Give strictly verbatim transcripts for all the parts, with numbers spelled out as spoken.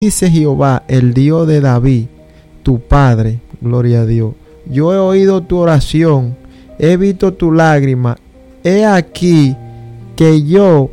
Dice Jehová, el Dios de David, tu padre, gloria a Dios. Yo he oído tu oración, he visto tu lágrima. He aquí que yo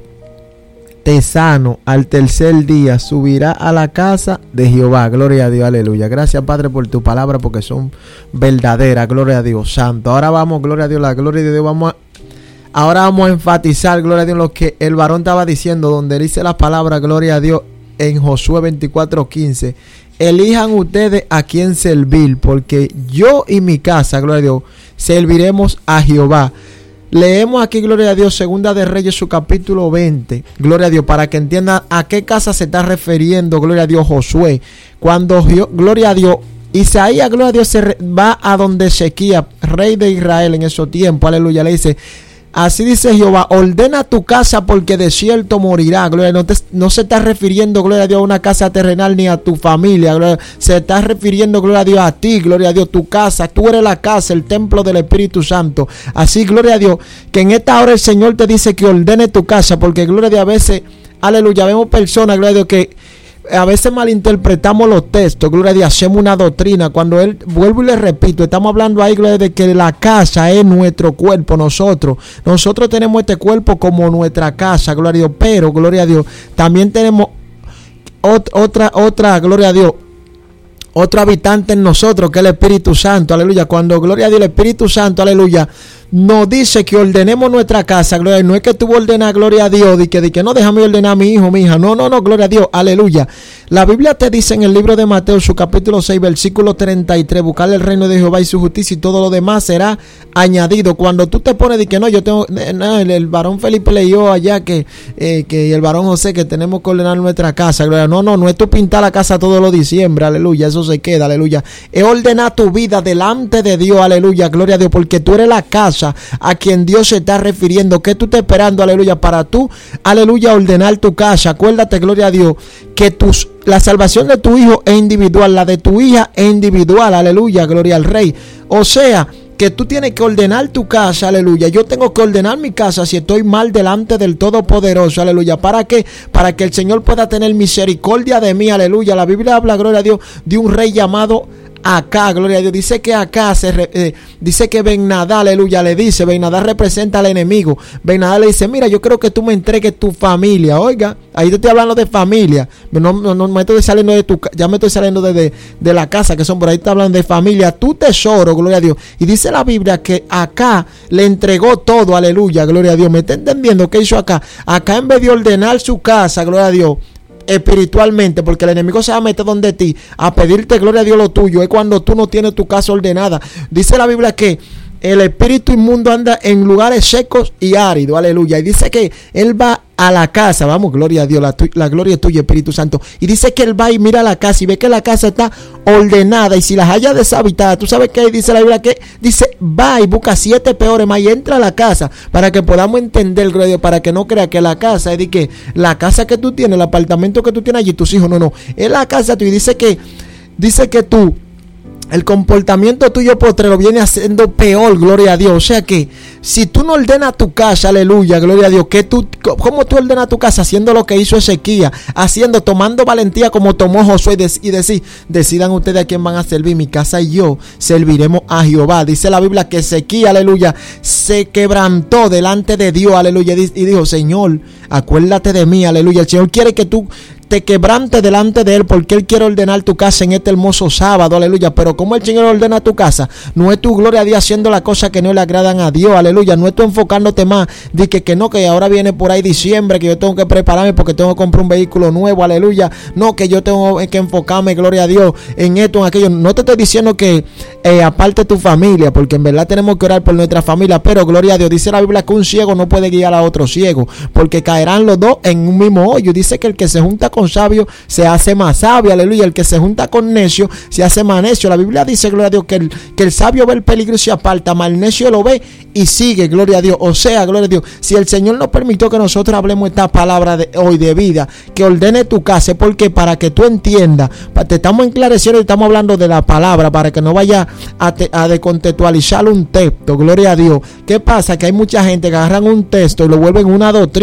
te sano al tercer día. Subirá a la casa de Jehová. Gloria a Dios, aleluya. Gracias, Padre, por tu palabra, porque son verdaderas. Gloria a Dios, santo. Ahora vamos, gloria a Dios, la gloria de Dios. Vamos a, ahora vamos a enfatizar, gloria a Dios, lo que el varón estaba diciendo, donde dice la palabra, gloria a Dios, en Josué veinticuatro quince. Elijan ustedes a quién servir, porque yo y mi casa, gloria a Dios, serviremos a Jehová. Leemos aquí, gloria a Dios, Segunda de Reyes, su capítulo veinte, gloria a Dios, para que entiendan a qué casa se está refiriendo, gloria a Dios, Josué. Cuando, gloria a Dios, Isaías, gloria a Dios, se va a donde Ezequías, rey de Israel en esos tiempos, aleluya, le dice: así dice Jehová, ordena tu casa porque de cierto morirá. Gloria, no, te, no se está refiriendo, gloria a Dios, a una casa terrenal ni a tu familia. Gloria, se está refiriendo, gloria a Dios, a ti, gloria a Dios, tu casa. Tú eres la casa, el templo del Espíritu Santo. Así, gloria a Dios, que en esta hora el Señor te dice que ordene tu casa, porque, gloria a Dios, a veces, aleluya, vemos personas, gloria a Dios, que a veces malinterpretamos los textos, gloria a Dios, hacemos una doctrina. Cuando él, vuelvo y le repito, estamos hablando ahí, gloria a Dios, de que la casa es nuestro cuerpo, nosotros. Nosotros tenemos este cuerpo como nuestra casa, gloria a Dios, pero, gloria a Dios, también tenemos ot- otra, otra, gloria a Dios, otro habitante en nosotros, que es el Espíritu Santo, aleluya. Cuando, gloria a Dios, el Espíritu Santo, aleluya, nos dice que ordenemos nuestra casa, gloria a Dios. No es que tú ordenas, gloria a Dios, de que, de que no, déjame ordenar a mi hijo, mi hija. No, no, no, gloria a Dios, aleluya. La Biblia te dice en el libro de Mateo, su capítulo seis, versículo treinta y tres, buscar el reino de Jehová y su justicia, y todo lo demás será añadido. Cuando tú te pones de que no, yo tengo, no, el, el varón Felipe leyó allá que, eh, que el varón José, que tenemos que ordenar nuestra casa, gloria. No, no, no es tú pintar la casa todos los diciembre, aleluya, eso se queda, aleluya. Es ordenar tu vida delante de Dios, aleluya, gloria a Dios, porque tú eres la casa a quien Dios se está refiriendo. Que tú estás esperando, aleluya, para tú, aleluya, ordenar tu casa. Acuérdate, gloria a Dios, que tus, la salvación de tu hijo es individual, la de tu hija es individual, aleluya, gloria al Rey. O sea, que tú tienes que ordenar tu casa, aleluya. Yo tengo que ordenar mi casa si estoy mal delante del Todopoderoso, aleluya. ¿Para qué? Para que el Señor pueda tener misericordia de mí, aleluya. La Biblia habla, gloria a Dios, de un rey llamado Acá, gloria a Dios. Dice que acá se re, eh, dice que Ben-Hadad, aleluya, le dice, Ben-Hadad representa al enemigo. Ben-Hadad le dice: mira, yo creo que tú me entregues tu familia. Oiga, ahí te estoy hablando de familia. No, no, no me estoy saliendo de tu, ya me estoy saliendo de, de, de la casa, que son por ahí, está hablando de familia, tu tesoro, gloria a Dios. Y dice la Biblia que acá le entregó todo, aleluya, gloria a Dios. ¿Me está entendiendo qué hizo acá? Acá, en vez de ordenar su casa, gloria a Dios, espiritualmente, porque el enemigo se va a meter donde ti a pedirte, gloria a Dios, lo tuyo, es cuando tú no tienes tu casa ordenada. Dice la Biblia que el espíritu inmundo anda en lugares secos y áridos, aleluya. Y dice que él va a la casa, vamos, gloria a Dios, la, tu, la gloria es tuya, Espíritu Santo. Y dice que él va y mira la casa y ve que la casa está ordenada, y si las haya deshabitadas, tú sabes que dice la Biblia, que dice: va y busca siete peores más y entra a la casa, para que podamos entender, gloria a Dios, para que no crea que la casa es de que la casa que tú tienes, el apartamento que tú tienes allí, tus hijos, no, no, es la casa tuya. Y dice que, dice que tú, el comportamiento tuyo postrero viene haciendo peor, gloria a Dios. O sea que si tú no ordenas tu casa, aleluya, gloria a Dios, que tú, ¿cómo tú ordenas tu casa? Haciendo lo que hizo Ezequías, haciendo, tomando valentía como tomó Josué, y decir: decidan ustedes a quién van a servir, mi casa y yo serviremos a Jehová. Dice la Biblia que Ezequías, aleluya, se quebrantó delante de Dios, aleluya, y dijo: Señor, acuérdate de mí, aleluya. El Señor quiere que tú te quebrante delante de Él, porque Él quiere ordenar tu casa en este hermoso sábado, aleluya. Pero como el Señor ordena tu casa, no es tu, gloria a Dios, haciendo las cosas que no le agradan a Dios, aleluya. No es tú enfocándote más, de que, que no, que ahora viene por ahí diciembre, que yo tengo que prepararme porque tengo que comprar un vehículo nuevo, aleluya. No, que yo tengo que enfocarme, gloria a Dios, en esto, en aquello. No te estoy diciendo que eh, aparte tu familia, porque en verdad tenemos que orar por nuestra familia, pero gloria a Dios, dice la Biblia que un ciego no puede guiar a otro ciego, porque caerán los dos en un mismo hoyo. Dice que el que se junta con con sabio se hace más sabio, aleluya. El que se junta con necio se hace más necio. La Biblia dice, gloria a Dios, que el, que el sabio ve el peligro y se aparta, mas el necio lo ve y sigue, gloria a Dios. O sea, gloria a Dios, si el Señor nos permitió que nosotros hablemos esta palabra de hoy de vida, que ordene tu casa, porque para que tú entiendas, te estamos enclareciendo y estamos hablando de la palabra, para que no vaya a, te, a decontextualizar un texto, gloria a Dios. ¿Qué pasa? Que hay mucha gente que agarran un texto y lo vuelven una doctrina,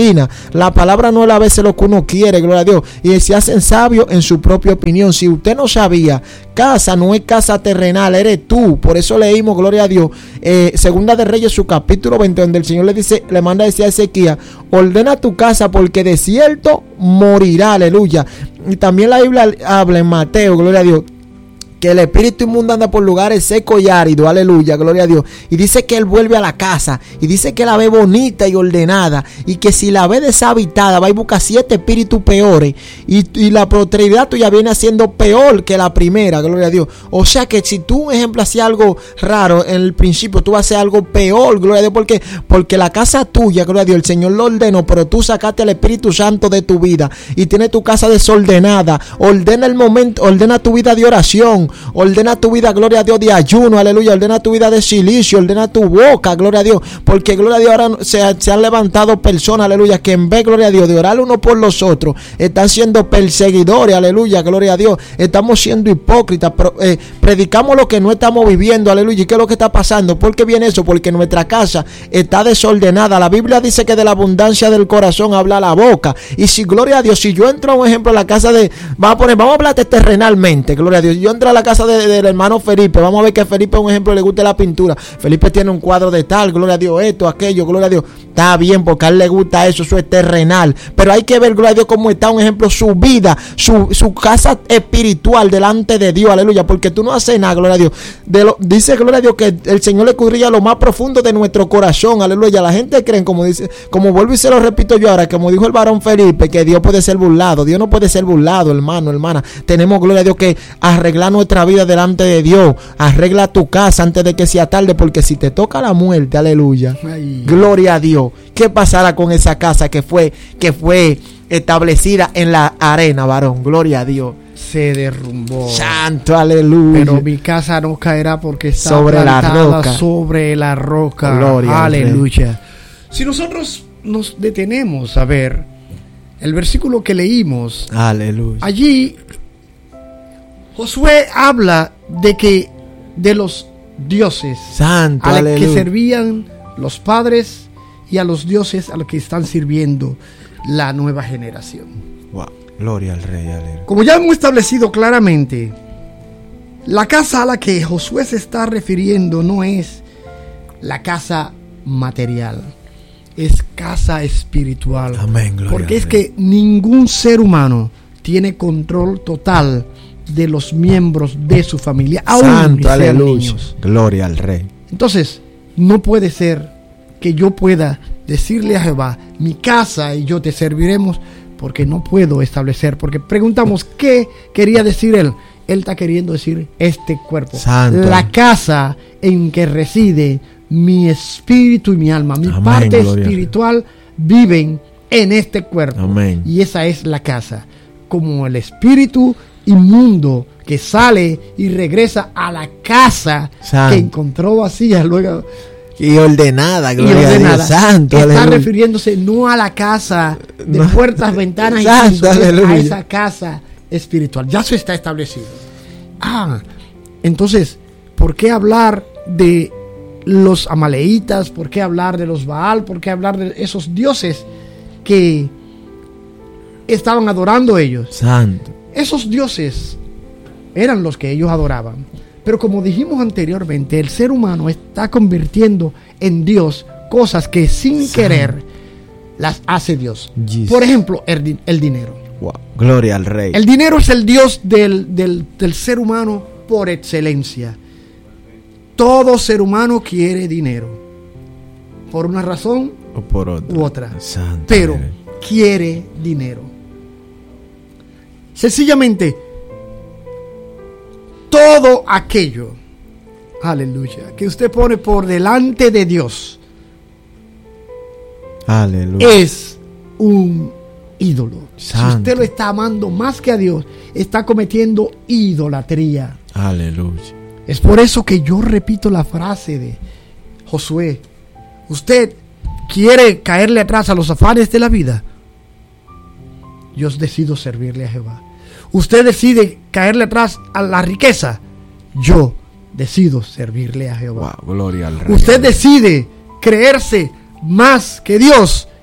La palabra no es a veces lo que uno quiere, gloria a Dios. Y se hacen sabios en su propia opinión. Si usted no sabía, casa no es casa terrenal, eres tú. Por eso leímos, gloria a Dios, eh, Segunda de Reyes, su capítulo veinte, donde el Señor le dice, le manda a decir a Ezequías, ordena tu casa porque de cierto morirá, aleluya. Y también la Biblia habla en Mateo, gloria a Dios, que el espíritu inmundo anda por lugares secos y áridos, aleluya, gloria a Dios. Y dice que él vuelve a la casa, y dice que la ve bonita y ordenada, y que si la ve deshabitada, va y busca siete espíritus peores, y, y la prosperidad tuya viene siendo peor que la primera, gloria a Dios. O sea que si tú, un ejemplo, hacías algo raro en el principio, tú vas a hacer algo peor, gloria a Dios, porque, porque la casa tuya, gloria a Dios, el Señor lo ordenó, pero tú sacaste al Espíritu Santo de tu vida, y tienes tu casa desordenada. Ordena el momento, ordena tu vida de oración, ordena tu vida, gloria a Dios, de ayuno, aleluya, ordena tu vida de silicio, ordena tu boca, gloria a Dios, porque gloria a Dios ahora se, se han levantado personas, aleluya, que en vez, gloria a Dios, de orar uno por los otros, están siendo perseguidores, aleluya, gloria a Dios, estamos siendo hipócritas, pero, eh, predicamos lo que no estamos viviendo, aleluya. ¿Y qué es lo que está pasando? ¿Por qué viene eso? Porque nuestra casa está desordenada. La Biblia dice que de la abundancia del corazón habla la boca, y si, gloria a Dios, si yo entro, un ejemplo, a la casa de, vamos a poner, vamos a hablar terrenalmente, gloria a Dios, yo entro a la casa de, de, del hermano Felipe, vamos a ver que a Felipe, un ejemplo, le gusta la pintura. Felipe tiene un cuadro de tal, gloria a Dios, esto, aquello, gloria a Dios, está bien, porque a él le gusta eso, eso es terrenal, pero hay que ver, gloria a Dios, cómo está, un ejemplo, su vida, su, su casa espiritual delante de Dios, aleluya, porque tú no haces nada, gloria a Dios, de lo, dice, gloria a Dios, que el Señor le escudriña lo más profundo de nuestro corazón, aleluya. La gente cree, como dice, como vuelvo y se lo repito yo ahora, como dijo el varón Felipe, que Dios puede ser burlado. Dios no puede ser burlado, hermano, hermana. Tenemos, gloria a Dios, que arreglar nuestra vida delante de Dios. Arregla tu casa antes de que sea tarde, porque si te toca la muerte, aleluya, ay, gloria a Dios, ¿qué pasará con esa casa que fue, que fue establecida en la arena, varón? Gloria a Dios. Se derrumbó. Santo, aleluya. Pero mi casa no caerá porque está sobre la roca. Sobre la roca. Gloria, aleluya. Si nosotros nos detenemos a ver el versículo que leímos, aleluya, allí Josué habla de que de los dioses, santo, a los aleluya, que servían los padres, y a los dioses a los que están sirviendo la nueva generación. Wow. Gloria al Rey, aleluya. Como ya hemos establecido claramente, la casa a la que Josué se está refiriendo no es la casa material, es casa espiritual. Amén, gloria porque al es Rey. que ningún ser humano tiene control total de los miembros de su familia, aún santo, sean aleluya, niños. Gloria al Rey. Entonces, no puede ser que yo pueda decirle a Jehová, mi casa y yo te serviremos, porque no puedo establecer, porque preguntamos qué quería decir él. Él está queriendo decir este cuerpo, santo, la casa en que reside mi espíritu y mi alma, mi amén, parte espiritual viven en este cuerpo. Amén. Y esa es la casa, como el espíritu inmundo que sale y regresa a la casa santo, que encontró vacía luego y ordenada, gloria y ordenada, a Dios, santo, está aleluya, refiriéndose no a la casa de no, puertas, ventanas santo, y pisos, aleluya, a esa casa espiritual. Ya eso está establecido. Ah, entonces, ¿por qué hablar de los amaleitas? ¿Por qué hablar de los Baal? ¿Por qué hablar de esos dioses que estaban adorando ellos? Santo. Esos dioses eran los que ellos adoraban. Pero como dijimos anteriormente, el ser humano está convirtiendo en Dios cosas que sin santo, querer las hace Dios. Jesus. Por ejemplo, el, el dinero. Wow. Gloria al Rey. El dinero es el Dios del, del, del ser humano por excelencia. Todo ser humano quiere dinero, por una razón o por otra, u otra. Santo, pero Rey, quiere dinero. Sencillamente, todo aquello, aleluya, que usted pone por delante de Dios, aleluya, es un ídolo. santo. Si usted lo está amando más que a Dios, está cometiendo idolatría. Aleluya. Es por eso que yo repito la frase de Josué. Usted quiere caerle atrás a los afanes de la vida, yo decido servirle a Jehová. Usted decide caerle atrás a la riqueza, yo decido servirle a Jehová. Wow, gloria al Rey. Usted decide creerse más que Dios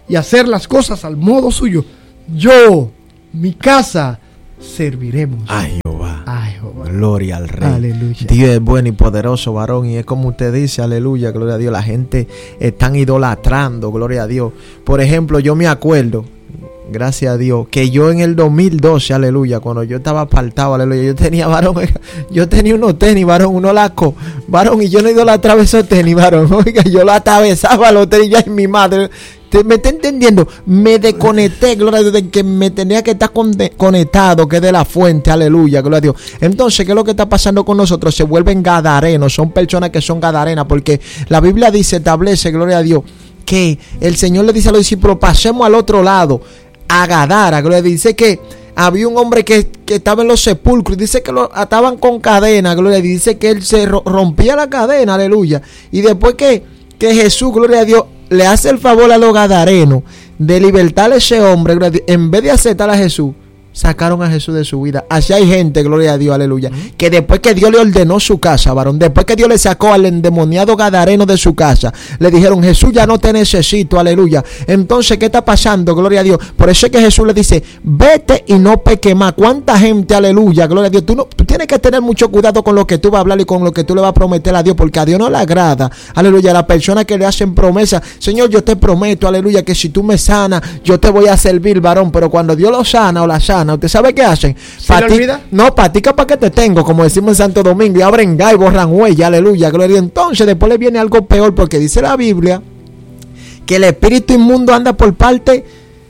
y hacer las cosas al modo suyo, yo, mi casa, serviremos. Ay, Jehová. Ay, Jehová. Gloria al Rey. Aleluya. Dios es bueno y poderoso, varón. Y es como usted dice, aleluya, gloria a Dios. La gente están idolatrando, gloria a Dios. Por ejemplo, yo me acuerdo, gracias a Dios, que yo en el dos mil doce, aleluya, cuando yo estaba apartado, aleluya, yo tenía, varón, yo tenía unos tenis, varón, unos lacos, varón, y yo no idolatraba esos tenis, varón. Oiga, yo lo atravesaba los tenis, ya en mi madre. ¿Me está entendiendo? Me desconecté, gloria a Dios, de que me tenía que estar conectado, que es de la fuente, aleluya, gloria a Dios. Entonces, ¿qué es lo que está pasando con nosotros? Se vuelven gadarenos, son personas que son gadarenas, porque la Biblia dice, establece, gloria a Dios, que el Señor le dice a los discípulos, pasemos al otro lado, a Gadara, gloria a Dios. Dice que había un hombre que, que estaba en los sepulcros, dice que lo ataban con cadena, gloria a Dios, dice que él se rompía la cadena, aleluya, y después que, que Jesús, gloria a Dios, le hace el favor a los gadarenos de libertar a ese hombre, en vez de aceptar a Jesús, sacaron a Jesús de su vida. Así hay gente, gloria a Dios, aleluya, uh-huh, que después que Dios le ordenó su casa, varón, después que Dios le sacó al endemoniado gadareno de su casa, le dijeron, Jesús, ya no te necesito, aleluya. Entonces, ¿qué está pasando? Gloria a Dios. Por eso es que Jesús le dice, vete y no peque más. ¿Cuánta gente, aleluya, gloria a Dios? Tú, no, tú tienes que tener mucho cuidado con lo que tú vas a hablar y con lo que tú le vas a prometer a Dios, porque a Dios no le agrada, aleluya, a las personas que le hacen promesa. Señor, yo te prometo, aleluya, que si tú me sanas, yo te voy a servir, varón. Pero cuando Dios lo sana o la sana, ¿usted sabe qué hacen? ¿Se le olvida? No, patica para que te tengo, como decimos en Santo Domingo, y abren gas y borran huella, aleluya, gloria. Entonces después le viene algo peor, porque dice la Biblia que el espíritu inmundo anda por parte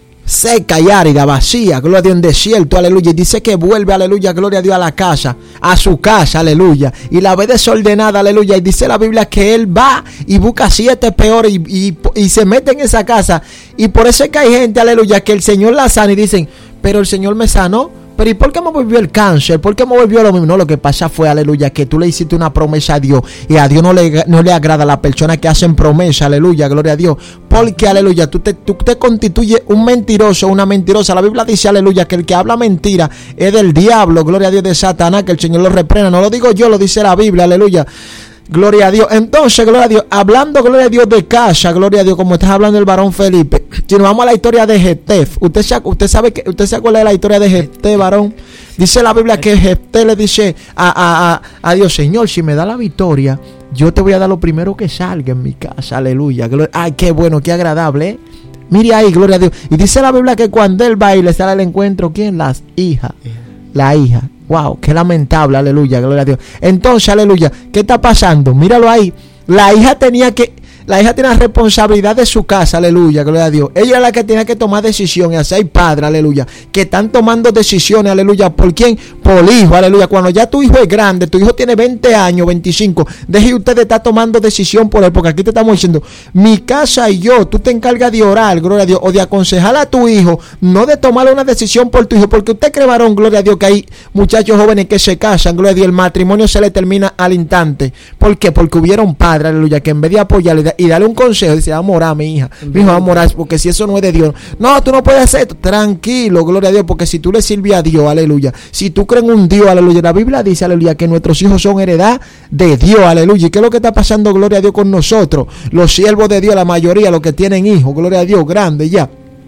seca y árida, vacía, gloria a Dios, en desierto, aleluya, y dice que vuelve, aleluya, gloria a Dios, a la casa, a su casa, aleluya, y la ve desordenada, aleluya, y dice la Biblia que él va y busca siete peores y, y, y se mete en esa casa, y por eso es que hay gente, aleluya, que el Señor la sana y dicen, pero el Señor me sanó. Pero ¿y por qué me volvió el cáncer? ¿Por qué me volvió lo mismo? No, lo que pasa fue, aleluya, que tú le hiciste una promesa a Dios y a Dios no le, no le agrada a las personas que hacen promesa, aleluya, gloria a Dios. Porque, aleluya, tú te, tú te constituyes un mentiroso, una mentirosa. La Biblia dice, aleluya, que el que habla mentira es del diablo, gloria a Dios, de Satanás, que el Señor lo reprenda. No lo digo yo, lo dice la Biblia, aleluya. Gloria a Dios. Entonces, gloria a Dios, hablando, gloria a Dios, de casa, gloria a Dios, como estás hablando del varón Felipe. Si nos vamos a la historia de Jeftef, usted se, usted sabe que usted se acuerda de la historia de Jeftef, varón. Dice la Biblia que Jeftef le dice a, a, a, a Dios, Señor, si me da la victoria, yo te voy a dar lo primero que salga en mi casa, aleluya. Gloria, ay, qué bueno, qué agradable, ¿eh? Mire ahí, gloria a Dios. Y dice la Biblia que cuando él va y le sale al encuentro, ¿quién? Las hijas. La hija. Wow, qué lamentable, aleluya, gloria a Dios. Entonces, aleluya, ¿qué está pasando? Míralo ahí. La hija tenía que, la hija tiene la responsabilidad de su casa, aleluya, gloria a Dios. Ella era la que tenía que tomar decisiones, así hay padres, aleluya, que están tomando decisiones, aleluya. ¿Por quién? Por el hijo, aleluya. Cuando ya tu hijo es grande, tu hijo tiene veinte años, veinticinco, deje usted de estar tomando decisión por él, porque aquí te estamos diciendo, mi casa y yo, tú te encargas de orar, gloria a Dios, o de aconsejar a tu hijo, no de tomar una decisión por tu hijo, porque usted cree, varón, gloria a Dios, que hay muchachos jóvenes que se casan, gloria a Dios, el matrimonio se le termina al instante. ¿Por qué? Porque hubieron padres, aleluya, que en vez de apoyarle y darle un consejo, dice, vamos a orar, mi hija, mi hijo, vamos a orar, porque si eso no es de Dios, no, tú no puedes hacer esto. Tranquilo, gloria a Dios, porque si tú le sirves a Dios, aleluya, si tú crees en un Dios, aleluya, la Biblia dice, aleluya, que nuestros hijos son heredad de Dios, aleluya. ¿Y qué es lo que está pasando, gloria a Dios, con nosotros? Los siervos de Dios, la mayoría, los que tienen hijos, gloria a Dios, grandes ya,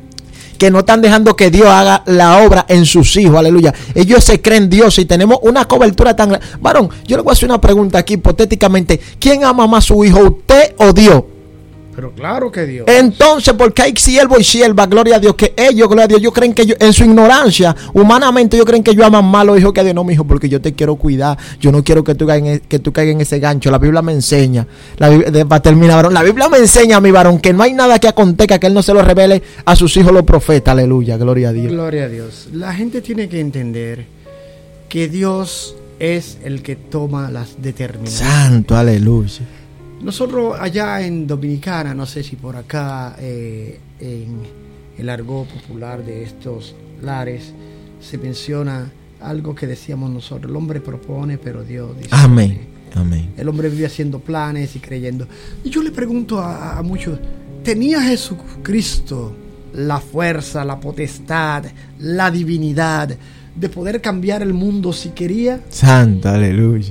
que no están dejando que Dios haga la obra en sus hijos, aleluya. Ellos se creen Dios y tenemos una cobertura tan grande. Varón, yo le voy a hacer una pregunta aquí hipotéticamente. ¿Quién ama más a su hijo, usted o Dios? Pero claro que Dios. Entonces, porque hay siervo y sierva, gloria a Dios, que ellos, gloria a Dios, ellos creen que ellos, en su ignorancia, humanamente, ellos creen que ellos aman más a los hijos que a Dios. No, mi hijo, porque yo te quiero cuidar. Yo no quiero que tú caigas en, que tú caigas en ese gancho. La Biblia me enseña. La Biblia, para terminar, varón, la Biblia me enseña a mi varón que no hay nada que acontezca que él no se lo revele a sus hijos los profetas. Aleluya, gloria a Dios. Gloria a Dios. La gente tiene que entender que Dios es el que toma las determinaciones. Santo, aleluya. Nosotros allá en Dominicana, no sé si por acá, eh, en el argot popular de estos lares, se menciona algo que decíamos nosotros: el hombre propone, pero Dios dice. Amén, amén. El hombre vive haciendo planes y creyendo. Y yo le pregunto a, a muchos, ¿tenía Jesucristo la fuerza, la potestad, la divinidad de poder cambiar el mundo si quería? Santo, aleluya.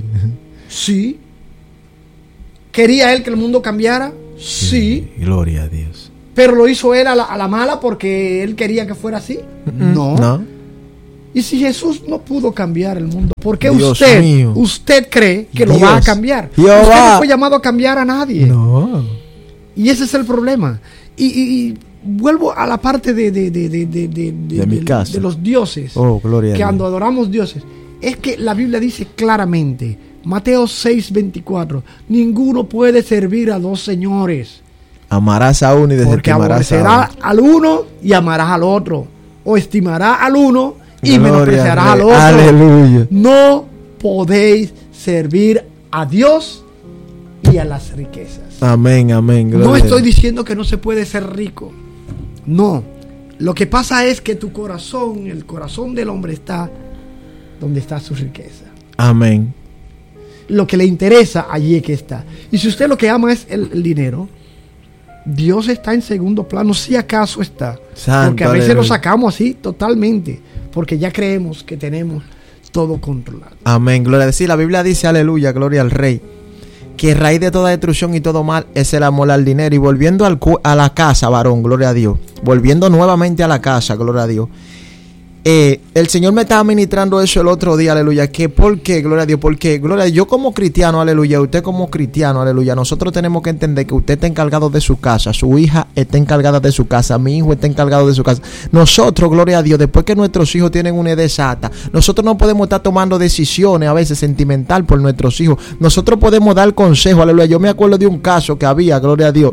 Sí. ¿Quería él que el mundo cambiara? Sí. Sí. Gloria a Dios. Pero lo hizo él a la, a la mala porque él quería que fuera así. Mm-mm. No. No. Y si Jesús no pudo cambiar el mundo, ¿por qué Dios usted mío. usted cree que lo Dios. va a cambiar? Jehová. Usted no fue llamado a cambiar a nadie. No. Y ese es el problema. Y, y- y vuelvo a la parte de, de, de, de, de, de- De mi casa. de los dioses. Oh, gloria a Que Dios. cuando adoramos dioses, es que la Biblia dice claramente, Mateo seis veinticuatro, ninguno puede servir a dos señores, Amarás a uno y porque desestimarás a aborrecerás otro. al uno y amarás al otro, o estimarás al uno y Gloria menospreciarás al Rey. otro. Aleluya. No podéis servir a Dios y a las riquezas. Amén, amén. Gloria No a estoy Dios. diciendo que no se puede ser rico. No. Lo que pasa es que tu corazón, el corazón del hombre está donde está su riqueza. Amén. Lo que le interesa, allí es que está. Y si usted lo que ama es el, el dinero, Dios está en segundo plano, si acaso está. Santo, Porque a veces aleluya. lo sacamos así totalmente, porque ya creemos que tenemos todo controlado. Amén. Gloria a Dios. Sí, la Biblia dice, aleluya, gloria al Rey, que raíz de toda destrucción y todo mal es el amor al dinero. Y volviendo al cu- a la casa, varón, gloria a Dios. Volviendo nuevamente a la casa, gloria a Dios. Eh, el Señor me estaba ministrando eso el otro día, aleluya. Que por qué, gloria a Dios, porque, gloria a Dios, yo como cristiano, aleluya, usted como cristiano, aleluya, nosotros tenemos que entender que usted está encargado de su casa, su hija está encargada de su casa, mi hijo está encargado de su casa. Nosotros, gloria a Dios, después que nuestros hijos tienen una edad exacta, nosotros no podemos estar tomando decisiones a veces sentimental por nuestros hijos. Nosotros podemos dar consejo, aleluya. Yo me acuerdo de un caso que había, gloria a Dios.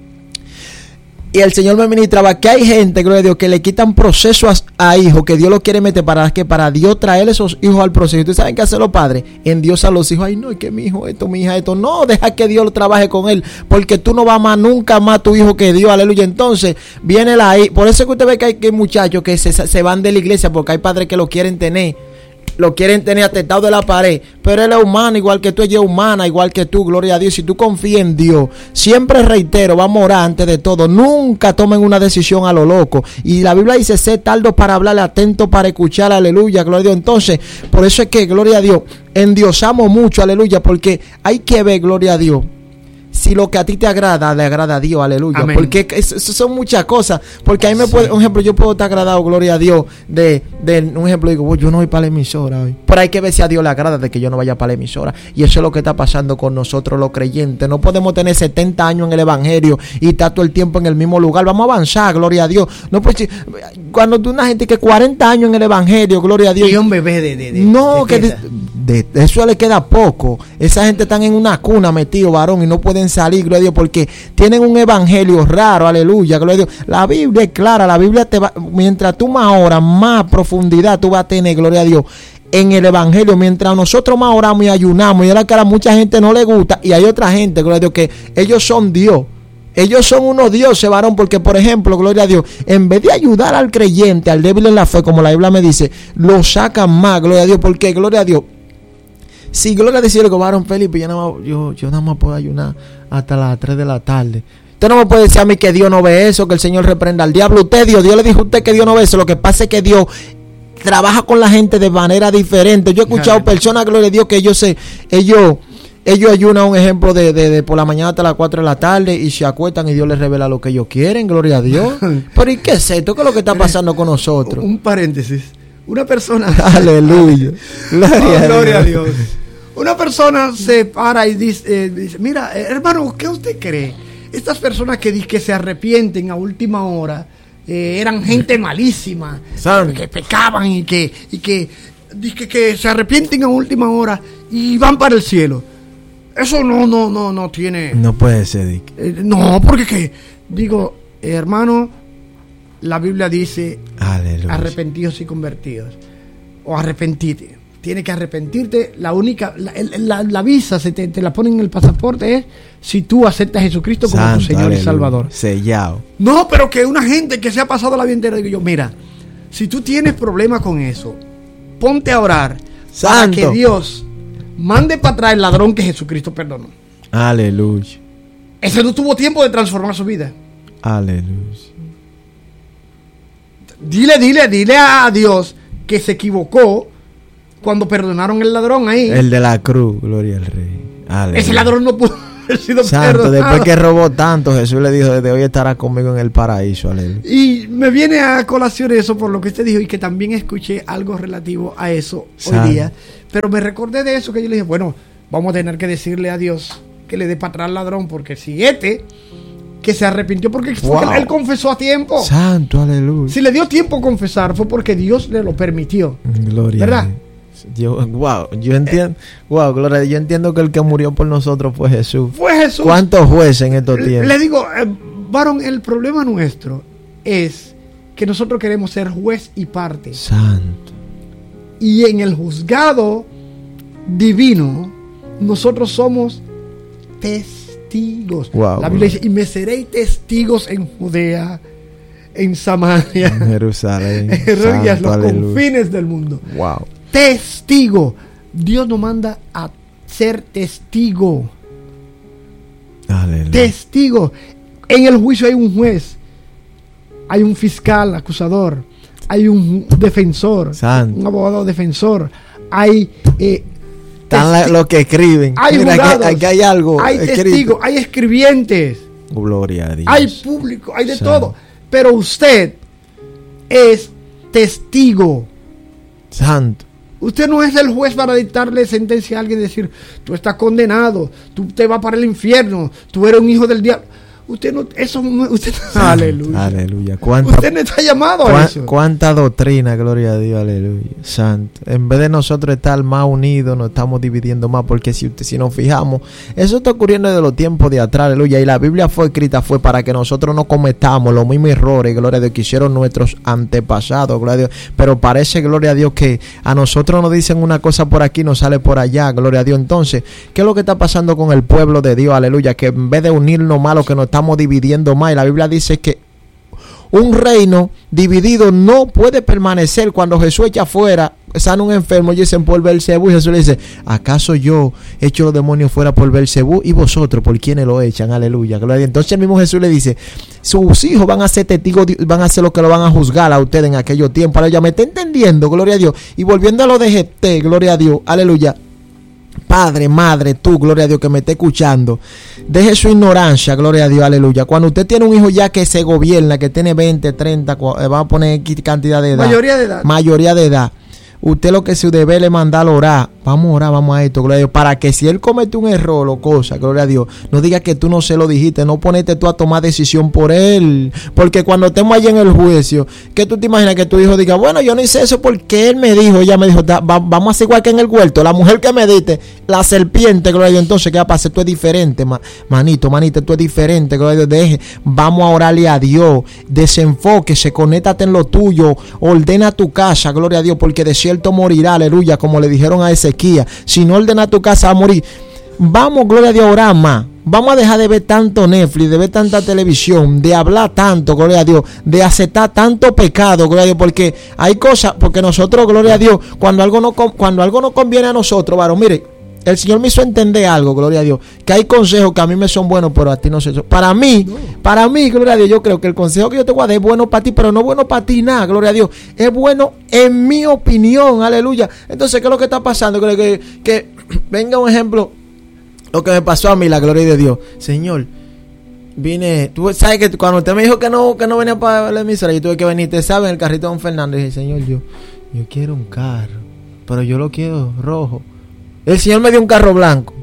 Y el Señor me ministraba que hay gente, gloria a Dios, que le quitan procesos a, a hijos que Dios lo quiere meter para que para Dios traer esos hijos al proceso. ¿Y ustedes saben qué hacen los padres? Endiosan a los hijos. Ay, no, es que mi hijo esto, mi hija esto. No, deja que Dios lo trabaje con él, porque tú no vas a amar nunca más a tu hijo que Dios. Aleluya. Entonces, viene la hija. Por eso es que usted ve que hay, que hay muchachos que se, se van de la iglesia, porque hay padres que lo quieren tener. Lo quieren tener atestado de la pared, pero él es humano igual que tú, ella es humana igual que tú, gloria a Dios. Si tú confías en Dios, siempre reitero, vamos a orar antes de todo, nunca tomen una decisión a lo loco. Y la Biblia dice, sé tardo para hablar, atento para escuchar, aleluya, gloria a Dios. Entonces, por eso es que, gloria a Dios, endiosamos mucho, aleluya, porque hay que ver, gloria a Dios, si lo que a ti te agrada, le agrada a Dios, aleluya. Amén. Porque eso, eso son muchas cosas. Porque ahí me puede, un ejemplo, yo puedo estar agradado, gloria a Dios, de, de un ejemplo, digo, "Oh, yo no voy para la emisora hoy". Pero hay que ver si a Dios le agrada de que yo no vaya para la emisora. Y eso es lo que está pasando con nosotros los creyentes. No podemos tener setenta años en el evangelio y estar todo el tiempo en el mismo lugar. Vamos a avanzar, gloria a Dios. No pues, cuando tú una gente que cuarenta años en el evangelio, gloria a Dios. Y un bebé de... de, de No, de que teta. de, de eso le queda poco. Esa gente están en una cuna metido, varón, y no pueden salir, gloria a Dios, porque tienen un evangelio raro, aleluya, gloria a Dios. La Biblia es clara, la Biblia te va, mientras tú más oras, más profundidad tú vas a tener, gloria a Dios, en el evangelio. Mientras nosotros más oramos y ayunamos, y es la que a mucha gente no le gusta, y hay otra gente, gloria a Dios, que ellos son Dios. Ellos son unos dioses, varón, porque por ejemplo, gloria a Dios, en vez de ayudar al creyente, al débil en la fe, como la Biblia me dice, lo sacan más, gloria a Dios, porque gloria a Dios, si gloria a Dios, le digo, varón Felipe, yo nada, más, yo, yo nada más puedo ayunar hasta las tres de la tarde. Usted no me puede decir a mí que Dios no ve eso, que el Señor reprenda al diablo. Usted, Dios, Dios le dijo a usted que Dios no ve eso. Lo que pasa es que Dios trabaja con la gente de manera diferente. Yo he escuchado Ajá. personas, gloria a Dios, que ellos se, ellos, ellos ayunan, un ejemplo de, de, de por la mañana hasta las cuatro de la tarde y se acuestan y Dios les revela lo que ellos quieren, gloria a Dios. Pero ¿y qué es esto? ¿Qué es lo que está pasando con nosotros? Un paréntesis. Una persona... Aleluya. Gloria, Oh, gloria a a Dios. Dios. Una persona se para y dice, eh, dice mira, eh, hermano, ¿qué usted cree? Estas personas que, di- que se arrepienten a última hora eh, eran gente malísima, Santo. que pecaban y que y que, di que que se arrepienten a última hora y van para el cielo. Eso no no no no tiene No puede ser, Dick. eh, no, porque que digo, eh, hermano, la Biblia dice Aleluya. arrepentidos y convertidos o arrepentirte. Tienes que arrepentirte. La única, la, la, la visa se te, te la ponen en el pasaporte es si tú aceptas a Jesucristo como Santo, tu Señor aleluya. y Salvador. Sellado. No, pero que una gente que se ha pasado la vida entera, digo yo, mira, si tú tienes problemas con eso, ponte a orar Santo. para que Dios mande para atrás el ladrón que Jesucristo perdonó. Aleluya. Ese no tuvo tiempo de transformar su vida. Aleluya. Dile, dile, dile a Dios que se equivocó cuando perdonaron el ladrón ahí. El de la cruz, gloria al Rey. Aleluya. Ese ladrón no pudo, haber sido Santo, perdonado. después que robó tanto, Jesús le dijo, desde hoy estará conmigo en el paraíso. Aleluya. Y me viene a colación eso por lo que usted dijo y que también escuché algo relativo a eso Santo. hoy día. Pero me recordé de eso que yo le dije, bueno, vamos a tener que decirle a Dios que le dé para atrás al ladrón, porque si este, que se arrepintió porque fue Wow. que él confesó a tiempo. Santo, aleluya. Si le dio tiempo a confesar fue porque Dios le lo permitió. Gloria. ¿Verdad? a Dios. Yo, wow, yo entiendo, wow, gloria, a Dios, yo entiendo que el que murió por nosotros fue Jesús. Fue Jesús. ¿Cuántos jueces en estos tiempos? Le digo, eh, varón, el problema nuestro es que nosotros queremos ser juez y parte. Santo. Y en el juzgado divino, nosotros somos testigos. Wow, La Biblia wow. dice, y me seréis testigos en Judea, en Samaria, En Jerusalén. en Jerusalén, y a Santo, los aleluya. confines del mundo. Wow. Testigo. Dios nos manda a ser testigo. Aleluya. Testigo. En el juicio hay un juez, hay un fiscal acusador, hay un defensor, Santo. un abogado defensor, hay eh, Están la- testi- los que escriben. hay Mira, aquí, jurados, aquí hay algo. hay escrito. testigos, hay escribientes, Gloria a Dios. hay público, hay de Santo. todo. Pero usted es testigo. Santo. Usted no es el juez para dictarle sentencia a alguien y decir, tú estás condenado, tú te vas para el infierno, tú eres un hijo del diablo. Usted no, eso no, usted, aleluya. Aleluya. ¿Cuánta, Usted no está llamado a cuán- eso. cuánta doctrina, gloria a Dios, aleluya. Santo. En vez de nosotros estar más unidos, nos estamos dividiendo más, porque si usted, si nos fijamos, eso está ocurriendo desde los tiempos de atrás, aleluya. Y la Biblia fue escrita fue para que nosotros no cometamos los mismos errores, gloria a Dios, que hicieron nuestros antepasados, gloria a Dios. Pero parece, gloria a Dios, que a nosotros nos dicen una cosa por aquí, nos sale por allá, gloria a Dios. Entonces, ¿qué es lo que está pasando con el pueblo de Dios, aleluya? Que en vez de unirnos más, lo que nos estamos dividiendo más. Y la Biblia dice que un reino dividido no puede permanecer. Cuando Jesús echa fuera, sana un enfermo, y dicen por Belcebú, y Jesús le dice, ¿acaso yo echo los demonios fuera por Belcebú? Y vosotros, ¿por quiénes lo echan? Aleluya. Gloria a Dios. Entonces el mismo Jesús le dice, sus hijos van a ser testigos, van a ser los que lo van a juzgar a ustedes en aquellos tiempos. Aleluya. ¿Me está entendiendo? Gloria a Dios. Y volviendo a lo de Jefté, gloria a Dios, aleluya. Padre, madre, tú, gloria a Dios, que me esté escuchando, deje su ignorancia, gloria a Dios, aleluya. Cuando usted tiene un hijo ya que se gobierna, que tiene veinte, treinta, va a poner X cantidad de edad, Mayoría de edad. mayoría de edad, usted lo que su deber es mandarlo a orar. Vamos a orar, vamos a esto, gloria a Dios, para que si él comete un error o cosa, gloria a Dios, no diga que tú no se lo dijiste, no ponete tú a tomar decisión por él, porque cuando estemos allí en el juicio, que tú te imaginas que tu hijo diga, bueno, yo no hice eso porque él me dijo, ella me dijo, "Ta- va- vamos a hacer igual que en el huerto, la mujer que me diste, la serpiente, gloria a Dios". Entonces, ¿qué va a pasar? Tú es diferente, ma- manito, manita, tú es diferente, gloria a Dios, deje, vamos a orarle a Dios, desenfóquese, conéctate en lo tuyo, ordena tu casa, gloria a Dios, porque de cierto morirá, aleluya, como le dijeron a Ezequiel, si no ordena tu casa va a morir. Vamos, gloria a Dios, a orar más. Vamos a dejar de ver tanto Netflix, de ver tanta televisión, de hablar tanto, gloria a Dios, de aceptar tanto pecado, gloria a Dios, porque hay cosas, porque nosotros, gloria a Dios, cuando algo no, con- cuando algo no conviene a nosotros, varón, mire, el Señor me hizo entender algo, gloria a Dios, que hay consejos que a mí me son buenos, pero a ti no se son. Para mí, para mí, gloria a Dios, yo creo que el consejo que yo te voy a dar es bueno para ti, pero no bueno para ti nada, gloria a Dios. Es bueno en mi opinión, aleluya. Entonces, ¿qué es lo que está pasando? Que, que, que venga un ejemplo, lo que me pasó a mí, la gloria de Dios. Señor, vine, tú sabes que cuando usted me dijo que no, que no venía para la emisora, yo tuve que venir, te sabes, en el carrito de Don Fernando, y dije, Señor, yo, yo quiero un carro, pero yo lo quiero rojo. El Señor me dio un carro blanco.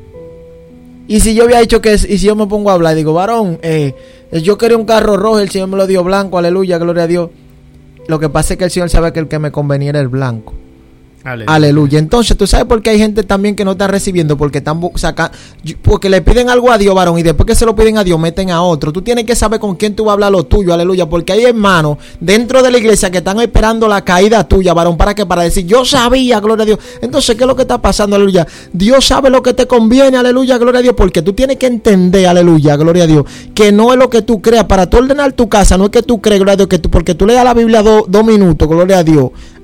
Y si yo había dicho que, y si yo me pongo a hablar, digo, varón, eh, yo quería un carro rojo, el Señor me lo dio blanco, aleluya, gloria a Dios. Lo que pasa es que el Señor sabe que el que me convenía era el blanco. Aleluya. Aleluya. Entonces, ¿tú sabes por qué hay gente también que no está recibiendo? Porque están sacando, porque le piden algo a Dios, varón, y después que se lo piden a Dios, meten a otro. Tú tienes que saber con quién tú vas a hablar lo tuyo, aleluya, porque hay hermanos dentro de la iglesia que están esperando la caída tuya, varón, para que para decir, yo sabía, gloria a Dios. Entonces, ¿qué es lo que está pasando, aleluya? Dios sabe lo que te conviene, aleluya, gloria a Dios, porque tú tienes que entender, aleluya, gloria a Dios, que no es lo que tú creas. Para tú ordenar tu casa, no es que tú crees, gloria a Dios, que tú, porque tú leas la Biblia do, dos minutos, gloria a Dios,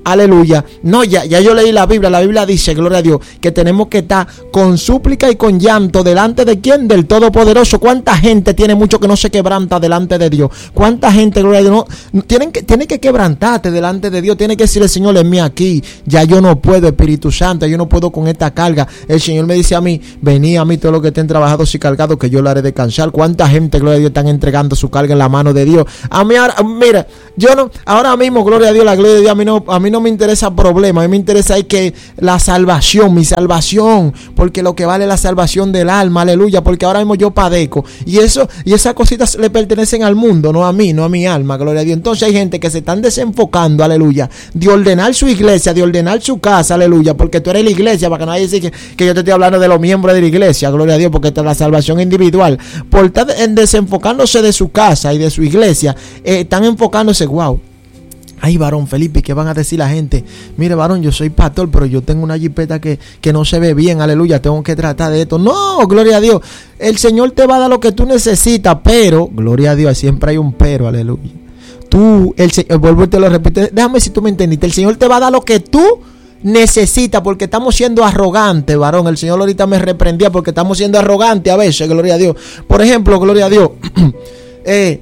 aleluya. No, ya, ya yo leí la Biblia. La Biblia dice, gloria a Dios, que tenemos que estar con súplica y con llanto delante de quién, del Todopoderoso. ¿Cuánta gente tiene mucho que no se quebranta delante de Dios? ¿Cuánta gente, gloria a Dios, no, tienen que, tiene que quebrantarte delante de Dios? Tiene que decirle, Señor, en mí aquí, ya yo no puedo, Espíritu Santo, yo no puedo con esta carga. El Señor me dice a mí, vení a mí todos los que estén trabajados y cargados, que yo lo haré descansar. ¿Cuánta gente, gloria a Dios, están entregando su carga en la mano de Dios? A mí ahora, mira, yo no, ahora mismo, gloria a Dios, la gloria de Dios, a mí no, a mí no me interesa problema, a mí me interesa es que la salvación, mi salvación, porque lo que vale es la salvación del alma, aleluya, porque ahora mismo yo padezco, y eso, y esas cositas le pertenecen al mundo, no a mí, no a mi alma, gloria a Dios. Entonces hay gente que se están desenfocando, aleluya, de ordenar su iglesia, de ordenar su casa, aleluya, porque tú eres la iglesia, para que nadie diga que, que yo te estoy hablando de los miembros de la iglesia, gloria a Dios, porque esta es la salvación individual. Por estar en desenfocándose de su casa y de su iglesia, eh, están enfocándose, wow. Ay, varón Felipe, ¿qué van a decir la gente? Mire, varón, yo soy pastor, pero yo tengo una jipeta que, que no se ve bien, aleluya, tengo que tratar de esto. No, gloria a Dios, el Señor te va a dar lo que tú necesitas, pero, gloria a Dios, siempre hay un pero, aleluya. Tú, el Señor, vuelvo y te lo repito, déjame si tú me entendiste, el Señor te va a dar lo que tú necesita, porque estamos siendo arrogantes, varón. El Señor ahorita me reprendía porque estamos siendo arrogantes a veces, gloria a Dios. Por ejemplo, gloria a Dios, eh,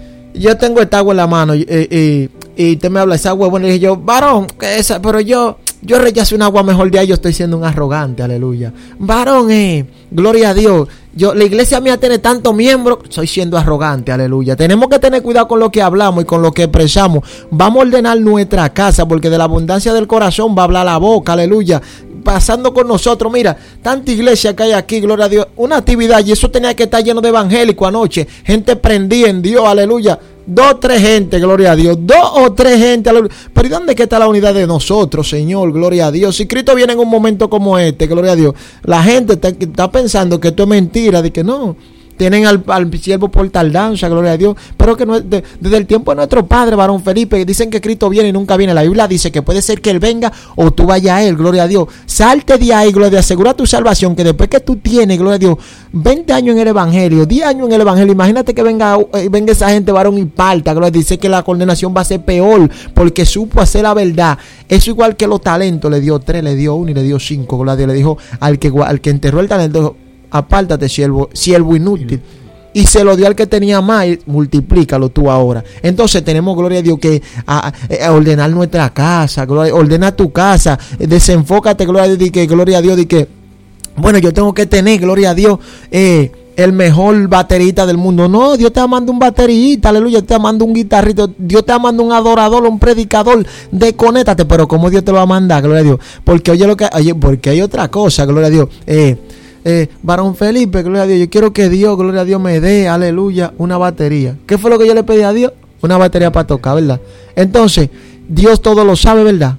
yo tengo esta agua en la mano, eh, eh, y usted me habla esa agua, bueno, y dije yo, varón, que esa, pero yo, yo rechacé un agua mejor de ahí, yo estoy siendo un arrogante, aleluya. Varón, eh, gloria a Dios, yo, la iglesia mía tiene tantos miembros, soy siendo arrogante, aleluya. Tenemos que tener cuidado con lo que hablamos y con lo que expresamos. Vamos a ordenar nuestra casa, porque de la abundancia del corazón va a hablar la boca, aleluya. Pasando con nosotros, mira, tanta iglesia que hay aquí, gloria a Dios, una actividad, y eso tenía que estar lleno de evangélicos anoche, gente prendida en Dios, aleluya. Dos o tres gente, gloria a Dios. Dos o tres gente, aleluya. Pero ¿y dónde está la unidad de nosotros, Señor? Gloria a Dios. Si Cristo viene en un momento como este, gloria a Dios, la gente está, está pensando que esto es mentira, de que no. Tienen al, al siervo por tardanza, gloria a Dios. Pero que no, de, desde el tiempo de nuestro padre, varón Felipe, dicen que Cristo viene y nunca viene. La Biblia dice que puede ser que Él venga o tú vayas a Él, gloria a Dios. Salte de ahí, gloria a Dios. Asegura tu salvación, que después que tú tienes, gloria a Dios, veinte años en el Evangelio, diez años en el Evangelio. Imagínate que venga, eh, venga esa gente, varón, y parta, gloria a Dios. Dice que la condenación va a ser peor porque supo hacer la verdad. Eso igual que los talentos. Le dio tres, le dio uno y le dio cinco, gloria a Dios. Le dijo al que, al que enterró el talento, apártate, siervo, siervo inútil. Y se lo dio al que tenía más, y multiplícalo tú ahora. Entonces tenemos, gloria a Dios, que a, a ordenar nuestra casa, gloria, ordena tu casa, desenfócate, gloria a Dios, que gloria a Dios, de que, bueno, yo tengo que tener, gloria a Dios, eh, el mejor baterista del mundo. No, Dios te manda un baterista, aleluya, Dios te manda un guitarrito, Dios te manda un adorador, un predicador, desconéctate, pero ¿cómo Dios te lo va a mandar, gloria a Dios? Porque oye lo que, oye, porque hay otra cosa, gloria a Dios, eh, Eh, varón Felipe, gloria a Dios, yo quiero que Dios, gloria a Dios, me dé, aleluya, una batería. ¿Qué fue lo que yo le pedí a Dios? Una batería para tocar, ¿verdad? Entonces, Dios todo lo sabe, ¿verdad?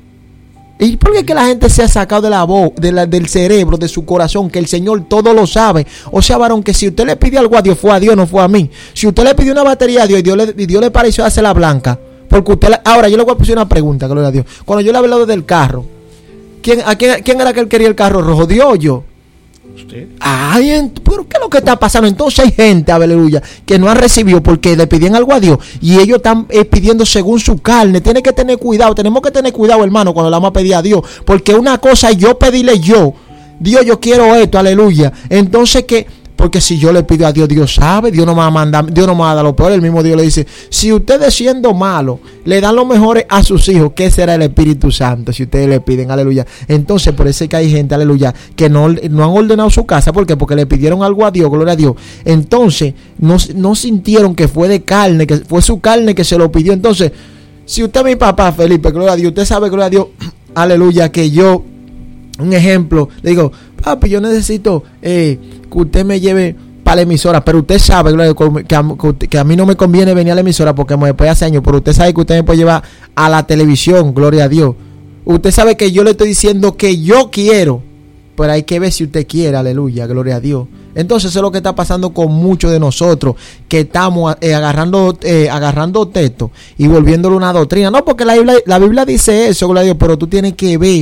¿Y por qué que la gente se ha sacado de la voz, de la, del cerebro, de su corazón, que el Señor todo lo sabe? O sea, varón, que si usted le pidió algo a Dios, fue a Dios, no fue a mí. Si usted le pidió una batería a Dios y Dios le, y Dios le pareció hacerla blanca, porque usted, la, ahora yo le voy a poner una pregunta, gloria a Dios. Cuando yo le hablaba del carro, ¿quién, a quién, quién era que él quería el carro rojo? ¿Dios o yo? Usted. Ay, pero ¿qué es lo que está pasando? Entonces hay gente, aleluya, que no ha recibido porque le pidieron algo a Dios y ellos están eh, pidiendo según su carne. Tiene que tener cuidado, tenemos que tener cuidado, hermano, cuando le vamos a pedir a Dios, porque una cosa es yo pedirle yo, Dios, yo quiero esto, aleluya. Entonces que, porque si yo le pido a Dios, Dios sabe, Dios no me va a mandar, Dios no me va a dar lo peor. El mismo Dios le dice, si ustedes siendo malos le dan lo mejor a sus hijos, ¿qué será el Espíritu Santo si ustedes le piden, aleluya? Entonces por eso es que hay gente, aleluya, que no, no han ordenado su casa. ¿Por qué? Porque le pidieron algo a Dios, gloria a Dios. Entonces no, no sintieron que fue de carne, que fue su carne que se lo pidió. Entonces, si usted es mi papá, Felipe, gloria a Dios, usted sabe, gloria a Dios, aleluya, que yo, un ejemplo, le digo, papi, yo necesito eh, que usted me lleve para la emisora, pero usted sabe que a, que a mí no me conviene venir a la emisora porque me puede hacer años, pero usted sabe que usted me puede llevar a la televisión, gloria a Dios. Usted sabe que yo le estoy diciendo que yo quiero, pero hay que ver si usted quiere, aleluya, gloria a Dios. Entonces eso es lo que está pasando con muchos de nosotros, que estamos eh, agarrando eh, agarrando texto y volviéndolo una doctrina. No, porque la Biblia, la Biblia dice eso, gloria a Dios, pero tú tienes que ver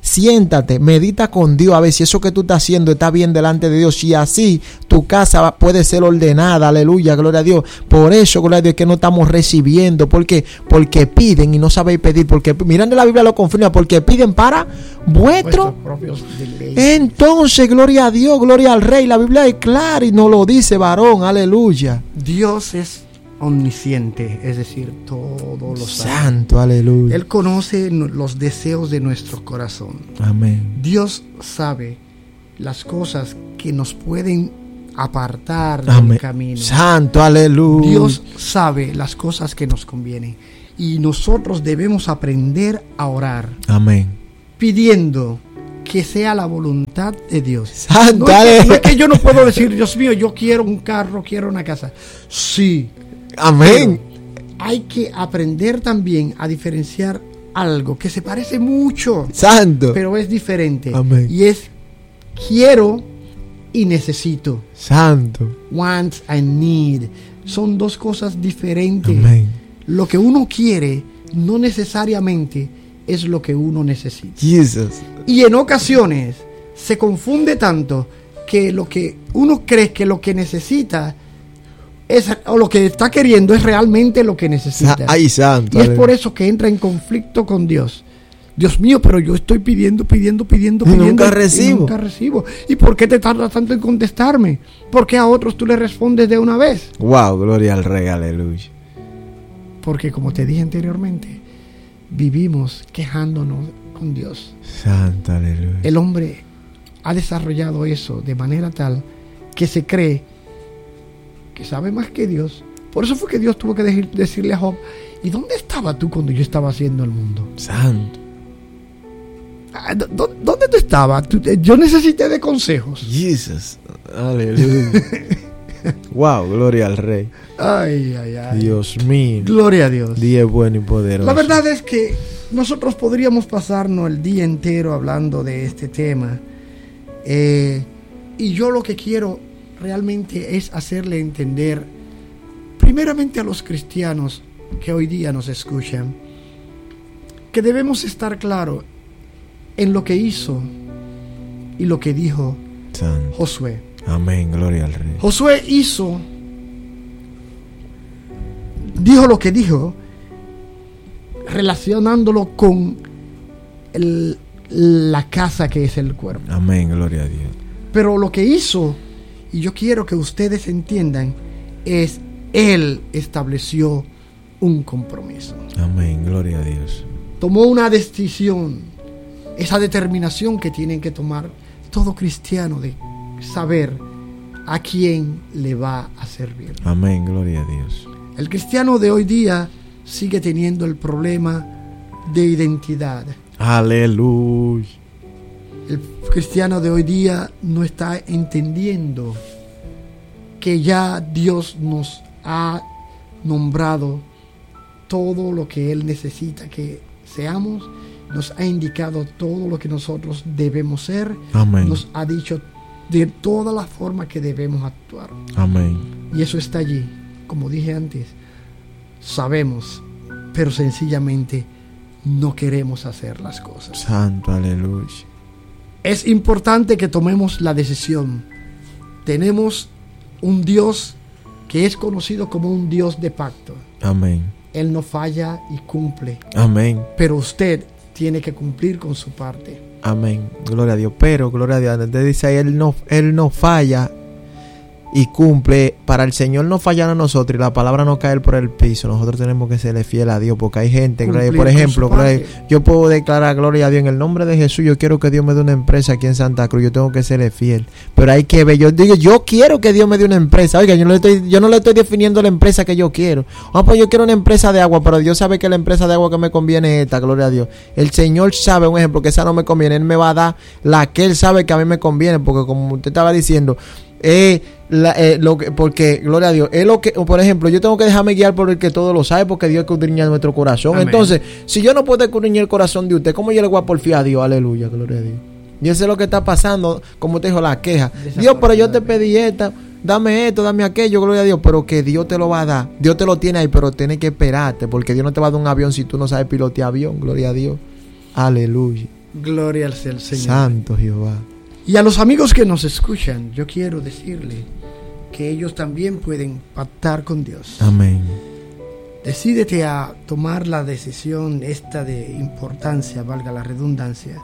siéntate, medita con Dios a ver si eso que tú estás haciendo está bien delante de Dios, y así tu casa puede ser ordenada. Aleluya, gloria a Dios. Por eso, gloria a Dios, que no estamos recibiendo, porque porque piden y no sabéis pedir, porque mirando la Biblia lo confirma, porque piden para vuestros propios deleites. Entonces, gloria a Dios, gloria al Rey. La Biblia es clara y nos lo dice, varón. Aleluya. Dios es omnisciente, es decir, todo lo sabe. Santo, aleluya. Él conoce los deseos de nuestro corazón. Amén. Dios sabe las cosas que nos pueden apartar Amén. del camino. Santo, aleluya. Dios sabe las cosas que nos convienen, y nosotros debemos aprender a orar. Amén. Pidiendo que sea la voluntad de Dios. Santo, no, es que, aleluya. no es que yo no puedo decir, Dios mío, yo quiero un carro, quiero una casa. Sí. Amén. Pero hay que aprender también a diferenciar algo que se parece mucho, Santo. pero es diferente. Amén. Y es quiero y necesito. Santo. Want and need. Son dos cosas diferentes. Amén. Lo que uno quiere no necesariamente es lo que uno necesita. Jesus. Y en ocasiones se confunde tanto que lo que uno cree que lo que necesita es, o lo que está queriendo es realmente lo que necesita. Ay, santo. Y es por eso que entra en conflicto con Dios. Dios mío, pero yo estoy pidiendo, pidiendo, pidiendo, Y pidiendo. nunca y recibo. nunca recibo. ¿Y por qué te tardas tanto en contestarme? ¿Por qué a otros tú le respondes de una vez? Wow, gloria al Rey, aleluya. Porque como te dije anteriormente, vivimos quejándonos con Dios. Santo, aleluya. El hombre ha desarrollado eso de manera tal que se cree que sabe más que Dios. Por eso fue que Dios tuvo que decir, decirle a Job, ¿y dónde estaba tú cuando yo estaba haciendo el mundo? Santo. Ah, ¿dó- ¿Dónde tú estabas? Tú- Yo necesité de consejos. Jesus. Aleluya. Wow, gloria al Rey. Ay, ay, ay. Dios mío. Gloria a Dios. Dios es bueno y poderoso. La verdad es que nosotros podríamos pasarnos el día entero hablando de este tema. Eh, y yo lo que quiero realmente es hacerle entender, primeramente a los cristianos que hoy día nos escuchan, que debemos estar claros en lo que hizo y lo que dijo Santo. Josué. Amén, gloria al Rey. Josué hizo, dijo lo que dijo, relacionándolo con el- la casa que es el cuerpo. Amén, gloria a Dios. Pero lo que hizo, y yo quiero que ustedes entiendan, es él estableció un compromiso. Amén, gloria a Dios. Tomó una decisión, esa determinación que tienen que tomar todo cristiano de saber a quién le va a servir. Amén, gloria a Dios. El cristiano de hoy día sigue teniendo el problema de identidad. Aleluya. El cristiano de hoy día no está entendiendo que ya Dios nos ha nombrado todo lo que Él necesita que seamos, nos ha indicado todo lo que nosotros debemos ser, Amén. nos ha dicho de todas las formas que debemos actuar. Amén. Y eso está allí, como dije antes, sabemos, pero sencillamente no queremos hacer las cosas. Santo, aleluya. Es importante que tomemos la decisión. Tenemos un Dios que es conocido como un Dios de pacto. Amén. Él no falla y cumple, Amén. pero usted tiene que cumplir con su parte. Amén. Gloria a Dios. Pero, gloria a Dios. Antes dice ahí, él no, él no falla y cumple. Para el Señor no fallar a nosotros y la palabra no caer por el piso. Nosotros tenemos que serle fiel a Dios, porque hay gente, gloria a Dios, por Cumplir con ejemplo, su gloria a parte. Dios, yo puedo declarar gloria a Dios en el nombre de Jesús. Yo quiero que Dios me dé una empresa aquí en Santa Cruz. Yo tengo que serle fiel. Pero hay que ver. Yo digo, yo quiero que Dios me dé una empresa. Oiga, yo no le estoy, yo no le estoy definiendo la empresa que yo quiero. Ah, pues yo quiero una empresa de agua, pero Dios sabe que la empresa de agua que me conviene es esta, gloria a Dios. El Señor sabe, un ejemplo, que esa no me conviene. Él me va a dar la que Él sabe que a mí me conviene, porque como usted estaba diciendo, eh, la, eh, lo que, porque, gloria a Dios, es lo que, por ejemplo, yo tengo que dejarme guiar por el que todo lo sabe, porque Dios escudriña nuestro corazón. Amén. Entonces, si yo no puedo escudriñar el corazón de usted, ¿cómo yo le voy a porfiar a Dios? Aleluya, gloria a Dios. Y eso es lo que está pasando, como te dijo la queja. Dios, pero yo te pedí esta, dame esto, dame aquello, gloria a Dios, pero que Dios te lo va a dar. Dios te lo tiene ahí, pero tienes que esperarte, porque Dios no te va a dar un avión si tú no sabes pilotear avión, gloria a Dios. Aleluya. Gloria al Señor. Santo Jehová. Y a los amigos que nos escuchan, yo quiero decirle que ellos también pueden pactar con Dios. Amén. Decídete a tomar la decisión esta de importancia, valga la redundancia,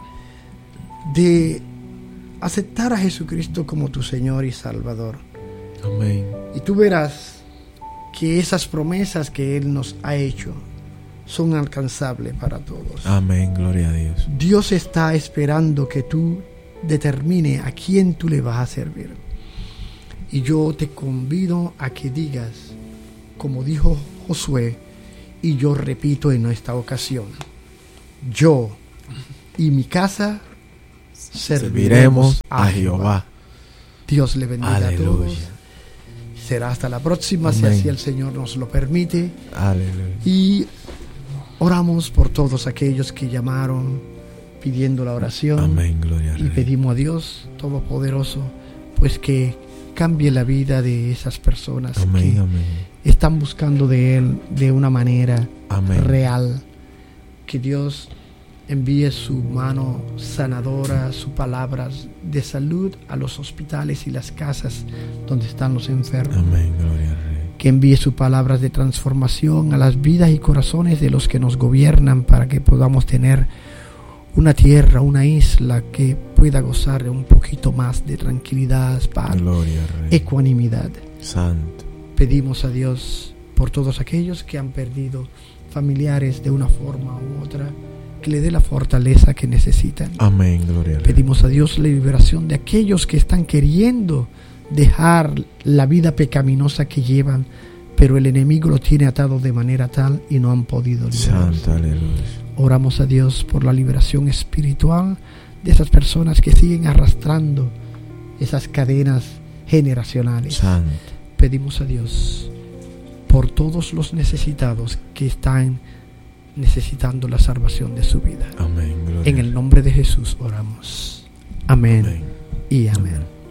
de aceptar a Jesucristo como tu Señor y Salvador. Amén. Y tú verás que esas promesas que Él nos ha hecho son alcanzables para todos. Amén, gloria a Dios. Dios está esperando que tú determine a quién tú le vas a servir. Y yo te convido a que digas, como dijo Josué, y yo repito en esta ocasión, yo y mi casa serviremos a Jehová. Dios le bendiga. Aleluya. A todos. Será hasta la próxima. Amén. Si así el Señor nos lo permite. Aleluya. Y oramos por todos aquellos que llamaron pidiendo la oración. Amén, gloria a Y pedimos a Dios Todopoderoso pues que cambie la vida de esas personas. Amén, que amén. están buscando de Él de una manera Amén. real. Que Dios envíe su mano sanadora, sus palabras de salud a los hospitales y las casas donde están los enfermos. Amén, gloria al Rey. Que envíe sus palabras de transformación a las vidas y corazones de los que nos gobiernan, para que podamos tener una tierra, una isla que pueda gozar de un poquito más de tranquilidad, paz, gloria al Rey. Ecuanimidad. Santo. Pedimos a Dios por todos aquellos que han perdido familiares de una forma u otra, que le dé la fortaleza que necesitan. Amén, gloria al Rey. Pedimos a Dios la liberación de aquellos que están queriendo dejar la vida pecaminosa que llevan, pero el enemigo lo tiene atado de manera tal y no han podido liberarse. Santo, aleluya. Oramos a Dios por la liberación espiritual de esas personas que siguen arrastrando esas cadenas generacionales. Santo. Pedimos a Dios por todos los necesitados que están necesitando la salvación de su vida. Amén, gloria. En el nombre de Jesús oramos. Amén, amén. Y amén. Amén.